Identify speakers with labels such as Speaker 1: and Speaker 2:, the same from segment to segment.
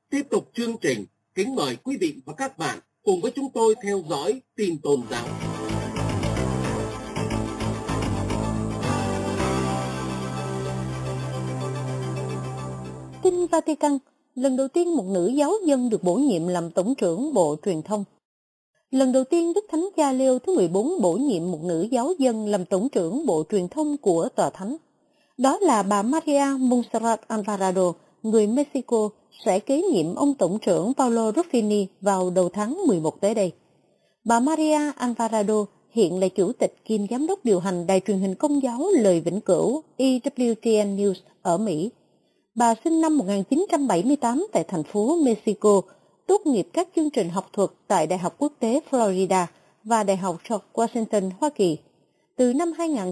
Speaker 1: Tiếp tục chương trình, kính mời quý vị và các bạn cùng với chúng tôi theo dõi tin tôn giáo.
Speaker 2: Tin Vatican, lần đầu tiên một nữ giáo dân được bổ nhiệm làm Tổng trưởng Bộ Truyền thông. Lần đầu tiên Đức Thánh Cha Leo thứ 14 bổ nhiệm một nữ giáo dân làm Tổng trưởng Bộ Truyền thông của Tòa Thánh. Đó là bà Maria Montserrat Alvarado, người Mexico, sẽ kế nhiệm ông Tổng trưởng Paolo Ruffini vào đầu tháng 11 tới đây. Bà Maria Alvarado hiện là chủ tịch kiêm giám đốc điều hành đài truyền hình công giáo Lời Vĩnh Cửu EWTN News ở Mỹ. Bà sinh năm 1978 tại thành phố Mexico, tốt nghiệp các chương trình học thuật tại Đại học Quốc tế Florida và Đại học George Washington, Hoa Kỳ. Từ năm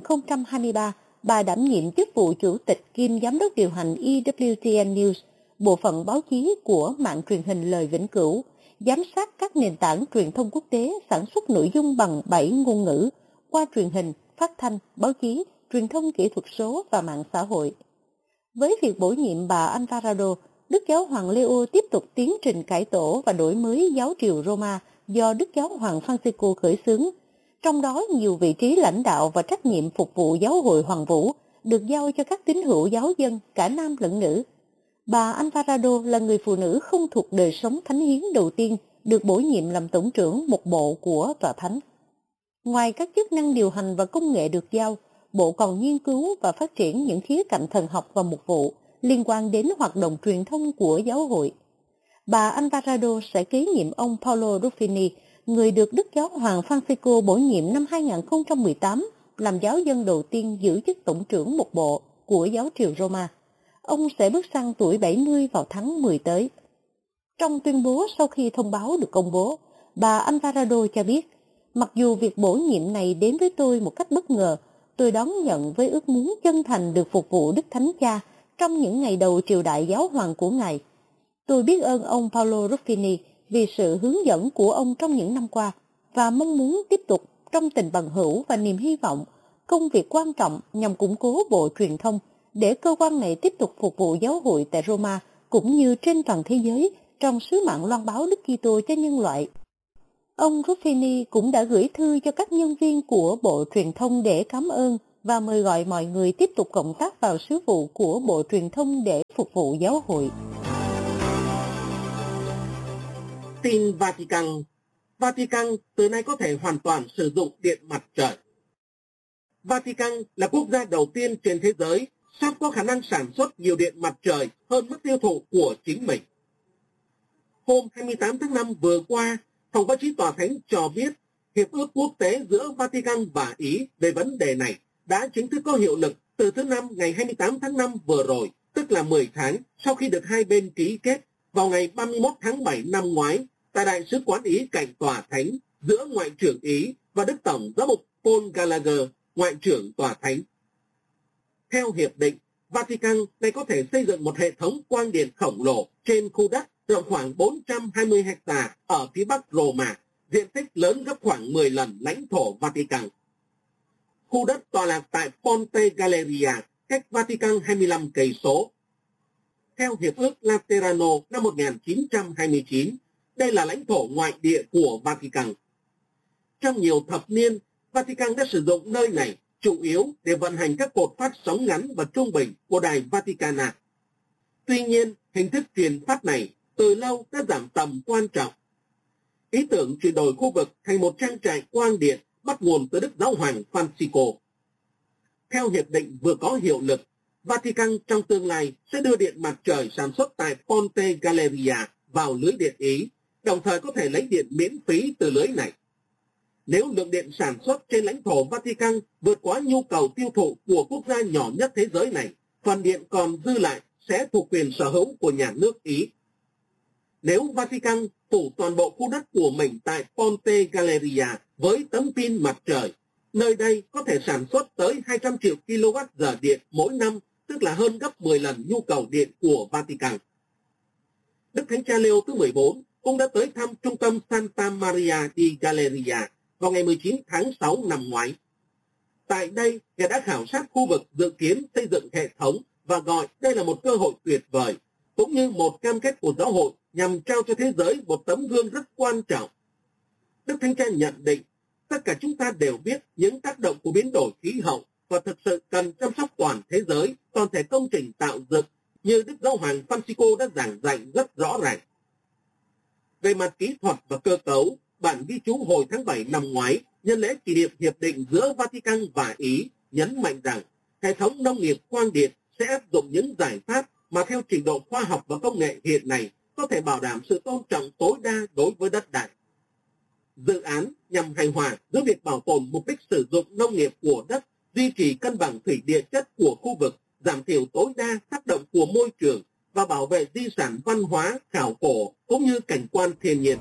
Speaker 2: 2023, bà đảm nhiệm chức vụ chủ tịch kiêm giám đốc điều hành EWTN News, bộ phận báo chí của mạng truyền hình Lời Vĩnh Cửu, giám sát các nền tảng truyền thông quốc tế sản xuất nội dung bằng 7 ngôn ngữ qua truyền hình, phát thanh, báo chí, truyền thông kỹ thuật số và mạng xã hội. Với việc bổ nhiệm bà Alvarado, Đức Giáo hoàng Leo tiếp tục tiến trình cải tổ và đổi mới giáo triều Roma do Đức Giáo hoàng Francisco khởi xướng. Trong đó, nhiều vị trí lãnh đạo và trách nhiệm phục vụ giáo hội Hoàng Vũ được giao cho các tín hữu giáo dân, cả nam lẫn nữ. Bà Alvarado là người phụ nữ không thuộc đời sống thánh hiến đầu tiên được bổ nhiệm làm tổng trưởng một bộ của Tòa Thánh. Ngoài các chức năng điều hành và công nghệ được giao, bộ còn nghiên cứu và phát triển những khía cạnh thần học và mục vụ liên quan đến hoạt động truyền thông của giáo hội. Bà Alvarado sẽ kế nhiệm ông Paolo Ruffini, người được Đức Giáo hoàng Francisco bổ nhiệm năm 2018 làm giáo dân đầu tiên giữ chức tổng trưởng một bộ của giáo triều Roma. Ông sẽ bước sang tuổi 70 vào tháng 10 tới. Trong tuyên bố sau khi thông báo được công bố, bà Alvarado cho biết, mặc dù việc bổ nhiệm này đến với tôi một cách bất ngờ, tôi đón nhận với ước muốn chân thành được phục vụ Đức Thánh Cha trong những ngày đầu triều đại giáo hoàng của Ngài. Tôi biết ơn ông Paolo Ruffini vì sự hướng dẫn của ông trong những năm qua và mong muốn tiếp tục trong tình bằng hữu và niềm hy vọng công việc quan trọng nhằm củng cố bộ truyền thông để cơ quan này tiếp tục phục vụ giáo hội tại Roma cũng như trên toàn thế giới trong sứ mạng loan báo Đức Kitô cho nhân loại. Ông Ruffini cũng đã gửi thư cho các nhân viên của Bộ Truyền thông để cảm ơn và mời gọi mọi người tiếp tục cộng tác vào sứ vụ của Bộ Truyền thông để phục vụ giáo hội.
Speaker 1: Tin Vatican. Vatican từ nay có thể hoàn toàn sử dụng điện mặt trời. Vatican là quốc gia đầu tiên trên thế giới sắp có khả năng sản xuất nhiều điện mặt trời hơn mức tiêu thụ của chính mình. Hôm 28 tháng 5 vừa qua, Phòng báo chí Tòa Thánh cho biết Hiệp ước quốc tế giữa Vatican và Ý về vấn đề này đã chính thức có hiệu lực từ thứ Năm ngày 28 tháng 5 vừa rồi, tức là 10 tháng sau khi được hai bên ký kết vào ngày 31 tháng 7 năm ngoái tại Đại sứ quán Ý cạnh Tòa Thánh giữa Ngoại trưởng Ý và Đức Tổng giám mục Paul Gallagher, Ngoại trưởng Tòa Thánh. Theo hiệp định, Vatican này có thể xây dựng một hệ thống quang điện khổng lồ trên khu đất rộng khoảng 420 ha ở phía bắc Roma, diện tích lớn gấp khoảng 10 lần lãnh thổ Vatican. Khu đất tọa lạc tại Ponte Galeria, cách Vatican 25 cây số. Theo Hiệp ước Laterano năm 1929, đây là lãnh thổ ngoại địa của Vatican. Trong nhiều thập niên, Vatican đã sử dụng nơi này chủ yếu để vận hành các cột phát sóng ngắn và trung bình của đài Vaticana. Tuy nhiên, hình thức truyền phát này từ lâu đã giảm tầm quan trọng. Ý tưởng chuyển đổi khu vực thành một trang trại quang điện bắt nguồn từ Đức Giáo hoàng Francisco. Theo hiệp định vừa có hiệu lực, Vatican trong tương lai sẽ đưa điện mặt trời sản xuất tại Ponte Galeria vào lưới điện Ý, đồng thời có thể lấy điện miễn phí từ lưới này. Nếu lượng điện sản xuất trên lãnh thổ Vatican vượt quá nhu cầu tiêu thụ của quốc gia nhỏ nhất thế giới này, phần điện còn dư lại sẽ thuộc quyền sở hữu của nhà nước Ý. Nếu Vatican phủ toàn bộ khu đất của mình tại Ponte Galeria với tấm pin mặt trời, nơi đây có thể sản xuất tới 200 triệu kWh điện mỗi năm, tức là hơn gấp 10 lần nhu cầu điện của Vatican. Đức Thánh Cha Leo thứ 14 cũng đã tới thăm trung tâm Santa Maria di Galeria vào ngày 19 tháng 6 năm ngoái. Tại đây, Ngài đã khảo sát khu vực dự kiến xây dựng hệ thống và gọi đây là một cơ hội tuyệt vời cũng như một cam kết của giáo hội nhằm trao cho thế giới một tấm gương rất quan trọng. Đức Thánh Cha nhận định, tất cả chúng ta đều biết những tác động của biến đổi khí hậu và thực sự cần chăm sóc toàn thế giới, toàn thể công trình tạo dựng như Đức Giáo hoàng Francisco đã giảng dạy rất rõ ràng. Về mặt kỹ thuật và cơ cấu, bản ghi chú hồi tháng 7 năm ngoái nhân lễ kỷ niệm hiệp định giữa Vatican và Ý nhấn mạnh rằng hệ thống nông nghiệp quang điện sẽ áp dụng những giải pháp mà theo trình độ khoa học và công nghệ hiện nay có thể bảo đảm sự tôn trọng tối đa đối với đất đai. Dự án nhằm hài hòa giữa việc bảo tồn mục đích sử dụng nông nghiệp của đất, duy trì cân bằng thủy địa chất của khu vực, giảm thiểu tối đa tác động của môi trường và bảo vệ di sản văn hóa, khảo cổ cũng như cảnh quan thiên nhiên.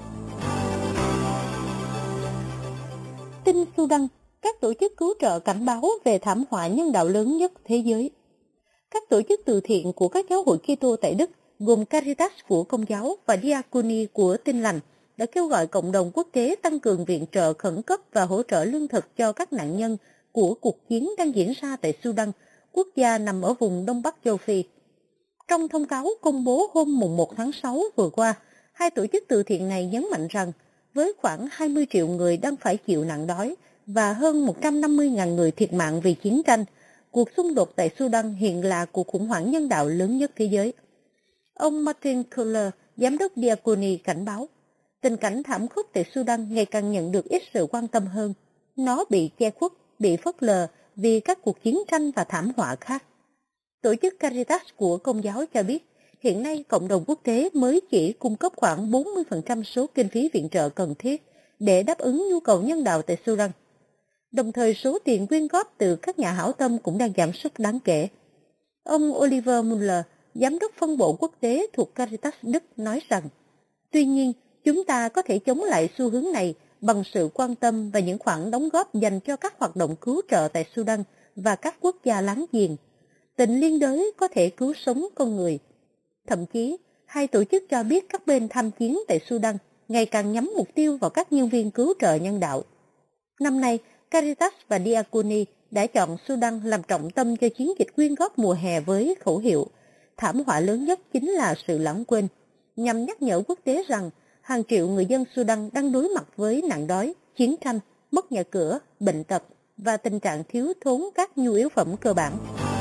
Speaker 2: Tin Sudan, các tổ chức cứu trợ cảnh báo về thảm họa nhân đạo lớn nhất thế giới. Các tổ chức từ thiện của các giáo hội Kitô tại Đức, gồm Caritas của Công giáo và Diakoni của Tin lành, đã kêu gọi cộng đồng quốc tế tăng cường viện trợ khẩn cấp và hỗ trợ lương thực cho các nạn nhân của cuộc chiến đang diễn ra tại Sudan, quốc gia nằm ở vùng Đông Bắc châu Phi. Trong thông cáo công bố hôm 1 tháng 6 vừa qua, hai tổ chức từ thiện này nhấn mạnh rằng với khoảng 20 triệu người đang phải chịu nạn đói và hơn 150.000 người thiệt mạng vì chiến tranh, cuộc xung đột tại Sudan hiện là cuộc khủng hoảng nhân đạo lớn nhất thế giới. Ông Martin Kohler, giám đốc Diakoni, cảnh báo, tình cảnh thảm khốc tại Sudan ngày càng nhận được ít sự quan tâm hơn. Nó bị che khuất, bị phớt lờ vì các cuộc chiến tranh và thảm họa khác. Tổ chức Caritas của Công giáo cho biết, hiện nay cộng đồng quốc tế mới chỉ cung cấp khoảng 40% số kinh phí viện trợ cần thiết để đáp ứng nhu cầu nhân đạo tại Sudan. Đồng thời số tiền quyên góp từ các nhà hảo tâm cũng đang giảm sút đáng kể. Ông Oliver Muller, giám đốc phân bộ quốc tế thuộc Caritas Đức nói rằng, tuy nhiên, chúng ta có thể chống lại xu hướng này bằng sự quan tâm và những khoản đóng góp dành cho các hoạt động cứu trợ tại Sudan và các quốc gia láng giềng. Tình liên đới có thể cứu sống con người. Thậm chí, hai tổ chức cho biết các bên tham chiến tại Sudan ngày càng nhắm mục tiêu vào các nhân viên cứu trợ nhân đạo. Năm nay, Caritas và Diakoni đã chọn Sudan làm trọng tâm cho chiến dịch quyên góp mùa hè với khẩu hiệu thảm họa lớn nhất chính là sự lãng quên, nhằm nhắc nhở quốc tế rằng hàng triệu người dân Sudan đang đối mặt với nạn đói, chiến tranh, mất nhà cửa, bệnh tật và tình trạng thiếu thốn các nhu yếu phẩm cơ bản.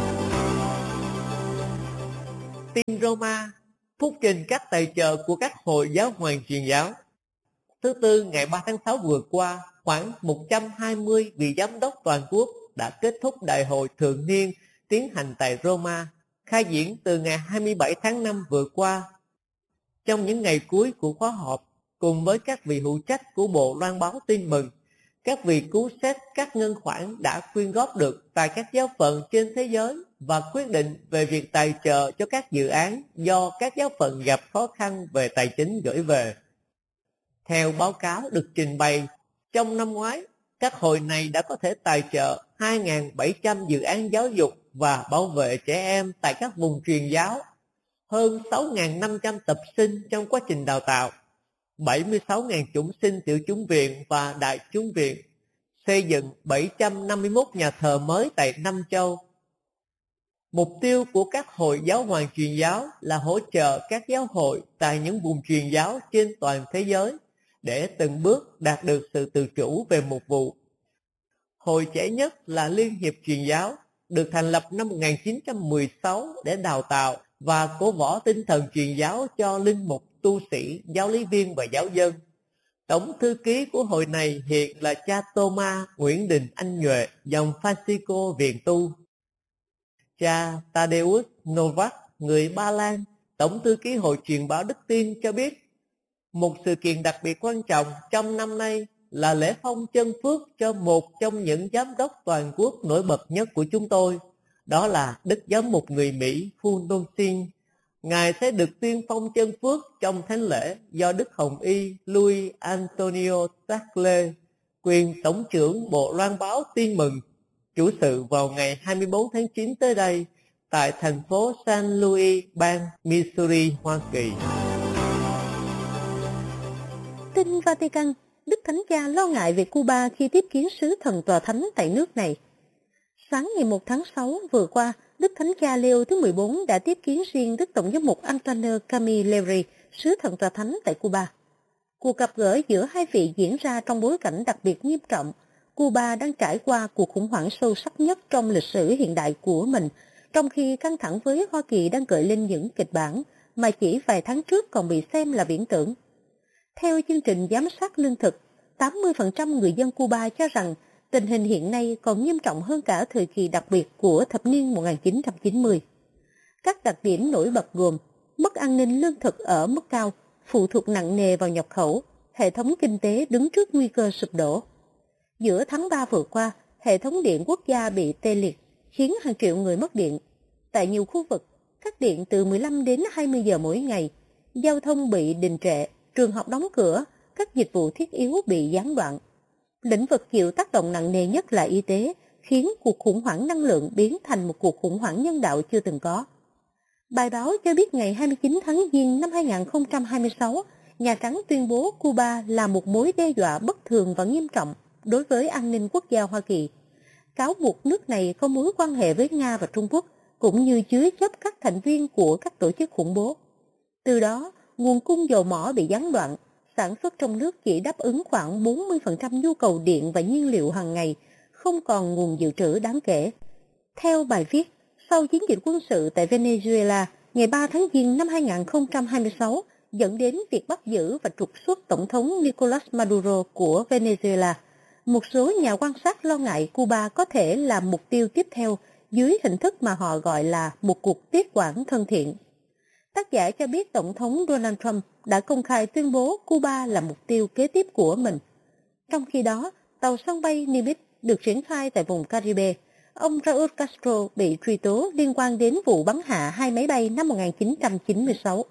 Speaker 3: Tin Roma, phúc trình các tài trợ của các hội giáo hoàng truyền giáo. Thứ Tư ngày 3 tháng 6 vừa qua, khoảng 120 vị giám đốc toàn quốc đã kết thúc đại hội thường niên tiến hành tại Roma, khai diễn từ ngày 27 tháng 5 vừa qua. Trong những ngày cuối của khóa họp, cùng với các vị hữu trách của Bộ Loan báo Tin mừng, các vị cứu xét các ngân khoản đã quyên góp được tại các giáo phận trên thế giới và quyết định về việc tài trợ cho các dự án do các giáo phận gặp khó khăn về tài chính gửi về. Theo báo cáo được trình bày, trong năm ngoái, các hội này đã có thể tài trợ 2.700 dự án giáo dục và bảo vệ trẻ em tại các vùng truyền giáo, hơn 6.500 tập sinh trong quá trình đào tạo, 76.000 chủng sinh tiểu chủng viện và đại chủng viện, xây dựng 751 nhà thờ mới tại 5 châu. Mục tiêu của các hội giáo hoàng truyền giáo là hỗ trợ các giáo hội tại những vùng truyền giáo trên toàn thế giới để từng bước đạt được sự tự chủ về mục vụ. Hội trẻ nhất là Liên hiệp truyền giáo, được thành lập năm 1916 để đào tạo và cổ võ tinh thần truyền giáo cho linh mục, tu sĩ, giáo lý viên và giáo dân. Tổng thư ký của hội này hiện là cha Thomas Nguyễn Đình Anh Nhuệ, dòng Francisco Viện Tu. Cha Tadeusz Nowak, người Ba Lan, tổng thư ký hội truyền báo Đức Tin cho biết, một sự kiện đặc biệt quan trọng trong năm nay là lễ phong chân phước cho một trong những giám đốc toàn quốc nổi bật nhất của chúng tôi, đó là Đức Giám mục người Mỹ Phu Đôn Xin. Ngài sẽ được tuyên phong chân phước trong thánh lễ do Đức Hồng Y Luis Antonio Tagle, quyền Tổng trưởng Bộ Loan báo Tin mừng, chủ sự vào ngày 24 tháng 9 tới đây tại thành phố San Luis, bang Missouri, Hoa Kỳ.
Speaker 2: Tin Vatican, Đức Thánh Cha lo ngại về Cuba khi tiếp kiến sứ thần tòa thánh tại nước này. Sáng ngày 1 tháng 6 vừa qua, Đức Thánh Cha Leo thứ 14 đã tiếp kiến riêng Đức Tổng giám mục Antonio Camilleri, sứ thần tòa thánh tại Cuba. Cuộc gặp gỡ giữa hai vị diễn ra trong bối cảnh đặc biệt nghiêm trọng. Cuba đang trải qua cuộc khủng hoảng sâu sắc nhất trong lịch sử hiện đại của mình, trong khi căng thẳng với Hoa Kỳ đang gợi lên những kịch bản mà chỉ vài tháng trước còn bị xem là viễn tưởng. Theo chương trình giám sát lương thực, 80% người dân Cuba cho rằng tình hình hiện nay còn nghiêm trọng hơn cả thời kỳ đặc biệt của thập niên 1990. Các đặc điểm nổi bật gồm mất an ninh lương thực ở mức cao, phụ thuộc nặng nề vào nhập khẩu, hệ thống kinh tế đứng trước nguy cơ sụp đổ. Giữa tháng 3 vừa qua, hệ thống điện quốc gia bị tê liệt, khiến hàng triệu người mất điện. Tại nhiều khu vực, cắt điện từ 15 đến 20 giờ mỗi ngày, giao thông bị đình trệ, trường học đóng cửa, các dịch vụ thiết yếu bị gián đoạn. Lĩnh vực chịu tác động nặng nề nhất là y tế, khiến cuộc khủng hoảng năng lượng biến thành một cuộc khủng hoảng nhân đạo chưa từng có. Bài báo cho biết ngày 29 tháng Giêng năm 2026, Nhà Trắng tuyên bố Cuba là một mối đe dọa bất thường và nghiêm trọng đối với an ninh quốc gia Hoa Kỳ. Cáo buộc nước này có mối quan hệ với Nga và Trung Quốc, cũng như chứa chấp các thành viên của các tổ chức khủng bố. Từ đó, nguồn cung dầu mỏ bị gián đoạn, sản xuất trong nước chỉ đáp ứng khoảng 40% nhu cầu điện và nhiên liệu hàng ngày, không còn nguồn dự trữ đáng kể. Theo bài viết, sau chiến dịch quân sự tại Venezuela, ngày 3 tháng Giêng năm 2026 dẫn đến việc bắt giữ và trục xuất Tổng thống Nicolas Maduro của Venezuela. Một số nhà quan sát lo ngại Cuba có thể là mục tiêu tiếp theo dưới hình thức mà họ gọi là một cuộc tiếp quản thân thiện. Tác giả cho biết Tổng thống Donald Trump đã công khai tuyên bố Cuba là mục tiêu kế tiếp của mình. Trong khi đó, tàu sân bay Nimitz được triển khai tại vùng Caribe. Ông Raúl Castro bị truy tố liên quan đến vụ bắn hạ 2 máy bay năm 1996.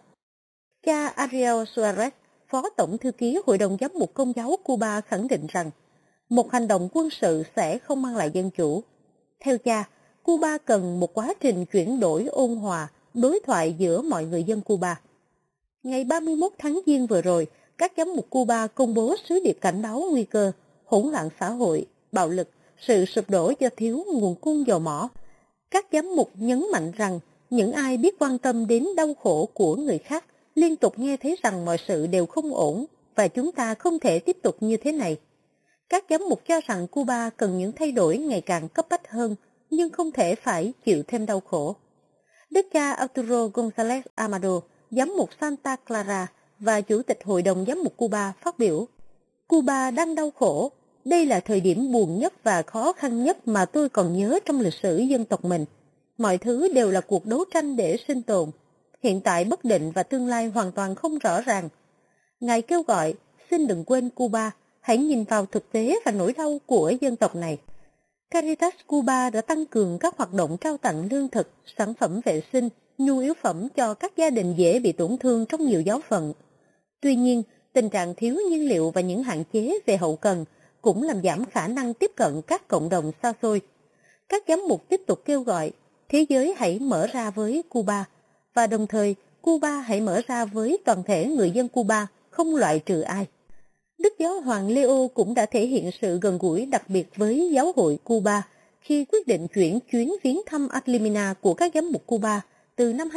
Speaker 2: Cha Ariel Suarez, Phó Tổng Thư ký Hội đồng Giám mục Công giáo Cuba khẳng định rằng một hành động quân sự sẽ không mang lại dân chủ. Theo cha, Cuba cần một quá trình chuyển đổi ôn hòa, đối thoại giữa mọi người dân Cuba. Ngày 31 tháng Giêng vừa rồi, các giám mục Cuba công bố sứ điệp cảnh báo nguy cơ, hỗn loạn xã hội, bạo lực, sự sụp đổ do thiếu nguồn cung dầu mỏ. Các giám mục nhấn mạnh rằng những ai biết quan tâm đến đau khổ của người khác liên tục nghe thấy rằng mọi sự đều không ổn và chúng ta không thể tiếp tục như thế này. Các giám mục cho rằng Cuba cần những thay đổi ngày càng cấp bách hơn, nhưng không thể phải chịu thêm đau khổ. Đức cha Arturo González Amado, giám mục Santa Clara và Chủ tịch Hội đồng Giám mục Cuba phát biểu: Cuba đang đau khổ. Đây là thời điểm buồn nhất và khó khăn nhất mà tôi còn nhớ trong lịch sử dân tộc mình. Mọi thứ đều là cuộc đấu tranh để sinh tồn. Hiện tại bất định và tương lai hoàn toàn không rõ ràng. Ngài kêu gọi, xin đừng quên Cuba, hãy nhìn vào thực tế và nỗi đau của dân tộc này. Caritas Cuba đã tăng cường các hoạt động trao tặng lương thực, sản phẩm vệ sinh, nhu yếu phẩm cho các gia đình dễ bị tổn thương trong nhiều giáo phận. Tuy nhiên, tình trạng thiếu nhiên liệu và những hạn chế về hậu cần cũng làm giảm khả năng tiếp cận các cộng đồng xa xôi. Các giám mục tiếp tục kêu gọi thế giới hãy mở ra với Cuba, và đồng thời Cuba hãy mở ra với toàn thể người dân Cuba, không loại trừ ai. Đức Giáo hoàng Leo cũng đã thể hiện sự gần gũi đặc biệt với giáo hội Cuba khi quyết định chuyển chuyến viếng thăm Adlimina của các giám mục Cuba từ năm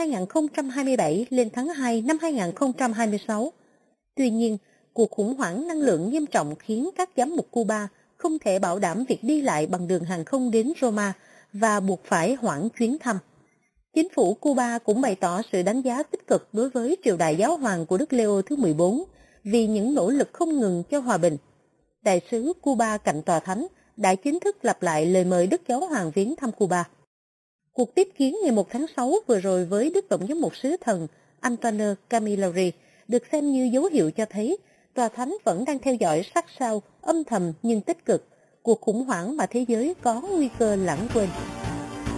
Speaker 2: 2027 lên tháng 2 năm 2026. Tuy nhiên, cuộc khủng hoảng năng lượng nghiêm trọng khiến các giám mục Cuba không thể bảo đảm việc đi lại bằng đường hàng không đến Roma và buộc phải hoãn chuyến thăm. Chính phủ Cuba cũng bày tỏ sự đánh giá tích cực đối với triều đại giáo hoàng của Đức Leo thứ 14 vì những nỗ lực không ngừng cho hòa bình. Đại sứ Cuba cạnh tòa thánh đã chính thức lặp lại lời mời Đức Giáo hoàng viếng thăm Cuba. Cuộc tiếp kiến ngày 1 tháng 6 vừa rồi với Đức Tổng giám mục sứ thần Antonio Camilleri được xem như dấu hiệu cho thấy tòa thánh vẫn đang theo dõi sát sao, âm thầm nhưng tích cực, cuộc khủng hoảng mà thế giới có nguy cơ lãng quên.